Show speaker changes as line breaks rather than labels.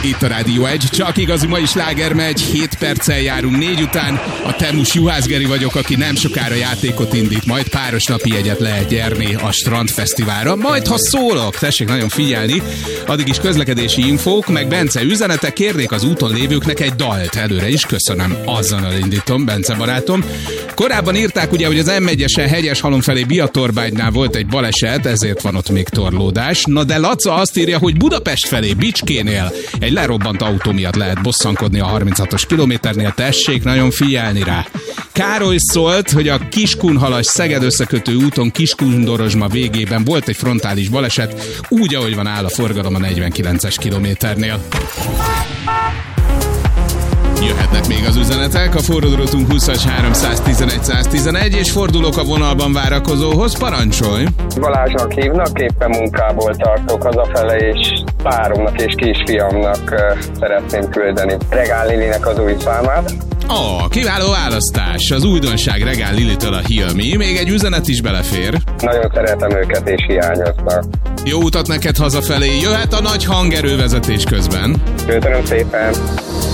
Itt a Rádió 1, csak igazi mai sláger megy, 7 perccel járunk 4 után. A Temus Juhász Geri vagyok, aki nem sokára játékot indít, majd páros napi jegyet lehet nyerni a Strandfesztiválra. Majd ha szólok, tessék nagyon figyelni, addig is közlekedési infók, meg Bence üzenete, kérnék az úton lévőknek egy dalt. Előre is köszönöm, azonnal indítom, Bence barátom. Korábban írták ugye, hogy az M1-esen Hegyeshalom felé Biatorbánynál volt egy baleset, ezért van ott még torlódás. Na de Laca azt írja, hogy Budapest felé Bicskénél egy lerobbant autó miatt lehet bosszankodni a 36-os kilométernél, tessék nagyon figyelni rá. Károly szólt, hogy a Kiskunhalas-Szeged összekötő úton Kiskundorozsma végében volt egy frontális baleset, úgy, ahogy van áll a forgalom a 49-es kilométernél. Jöhetnek még az üzenetek, a forródrotunk 20-as 311 111, és fordulok a vonalban várakozóhoz, parancsolj!
Balázsnak hívnak, éppen munkából tartok hazafele, és páromnak és kisfiamnak szeretném küldeni Regál Lilinek az új számát.
Kiváló választás! Az újdonság Regál Lilitől a Hilmi, még egy üzenet is belefér.
Nagyon szeretem őket, és hiányoznak.
Jó utat neked hazafelé, jöhet a nagy hangerővezetés közben.
Köszönöm szépen!